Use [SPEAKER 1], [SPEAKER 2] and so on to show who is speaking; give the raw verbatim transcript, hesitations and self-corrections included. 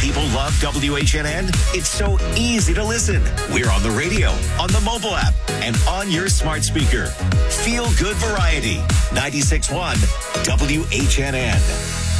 [SPEAKER 1] people love W H N N? It's so easy to listen. We're on the radio, on the mobile app, and on your smart speaker. Feel good variety. ninety-six point one W H N N.